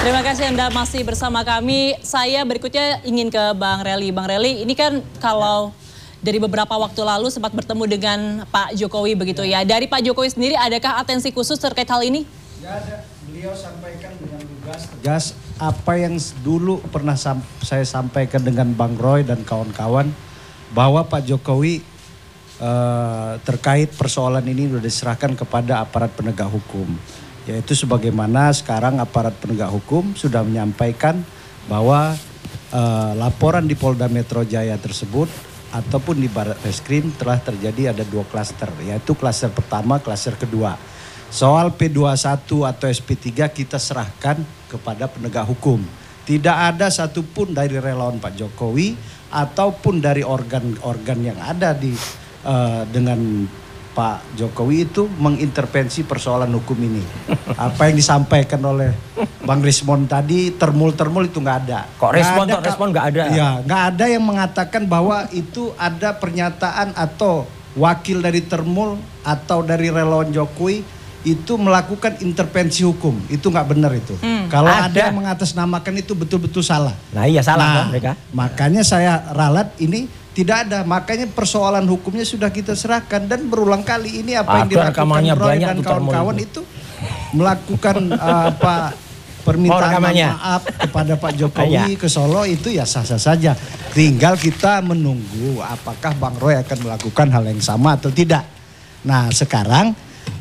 Terima kasih Anda masih bersama kami. Saya berikutnya ingin ke Bang Relly. Bang Relly, ini kan kalau dari beberapa waktu lalu sempat bertemu dengan Pak Jokowi begitu ya. Dari Pak Jokowi sendiri adakah atensi khusus terkait hal ini? Tidak ada. Beliau sampaikan dengan tegas apa yang dulu pernah saya sampaikan dengan Bang Roy dan kawan-kawan, bahwa Pak Jokowi terkait persoalan ini sudah diserahkan kepada aparat penegak hukum. Yaitu sebagaimana sekarang aparat penegak hukum sudah menyampaikan bahwa laporan di Polda Metro Jaya tersebut ataupun di Barreskrim telah terjadi ada 2 klaster, yaitu klaster pertama, klaster kedua. Soal P21 atau SP3 kita serahkan kepada penegak hukum. Tidak ada satupun dari relawan Pak Jokowi ataupun dari organ-organ yang ada di dengan Pak Jokowi itu mengintervensi persoalan hukum ini. Apa yang disampaikan oleh Bang Rismon tadi, termul-termul itu nggak ada. Kok respon nggak ada? Ya, nggak ada yang mengatakan bahwa itu ada pernyataan atau wakil dari termul atau dari relawan Jokowi itu melakukan intervensi hukum. Itu nggak benar itu. Kalau ada yang mengatasnamakan itu betul-betul salah. Nah iya salah kan mereka. Makanya saya ralat ini. Tidak ada, makanya persoalan hukumnya sudah kita serahkan dan berulang kali ini apa yang dilakukan Roy dan kawan-kawan itu melakukan permintaan maaf kepada Pak Jokowi ke Solo itu ya sah-sah saja. Tinggal kita menunggu apakah Bang Roy akan melakukan hal yang sama atau tidak. Nah sekarang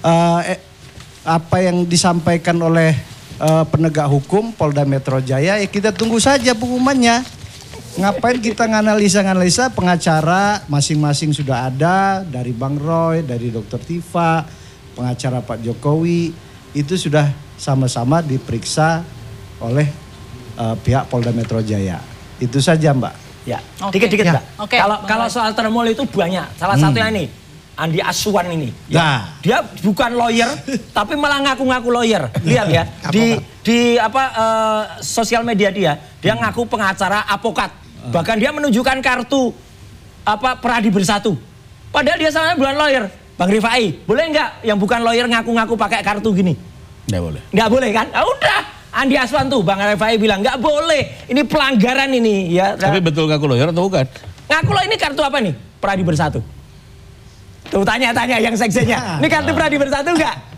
apa yang disampaikan oleh penegak hukum Polda Metro Jaya ya kita tunggu saja pengumumannya. Ngapain kita nganalisa pengacara masing-masing sudah ada dari Bang Roy, dari Dr. Tifa, pengacara Pak Jokowi itu sudah sama-sama diperiksa oleh pihak Polda Metro Jaya. Itu saja Mbak. Ya, dikit-dikit Mbak. Okay. Kalau soal termul itu banyak. Salah satunya ini Andi Aswan ini. Ya. Dia bukan lawyer tapi malah ngaku-ngaku lawyer. Lihat ya. Di sosial media dia ngaku pengacara avokat. Bahkan dia menunjukkan kartu Pradi Bersatu. Padahal dia sama bukan lawyer. Bang Rifai, boleh nggak yang bukan lawyer ngaku-ngaku pakai kartu gini? Nggak boleh. Nggak boleh kan? Nah, udah. Andi Aswan tuh Bang Rifai bilang nggak boleh. Ini pelanggaran ini ya. Tapi betul ngaku lawyer atau bukan? Ngaku lo ini kartu apa nih? Pradi Bersatu. Tuh tanya-tanya yang seksinya. Ini kartu Pradi Bersatu nggak?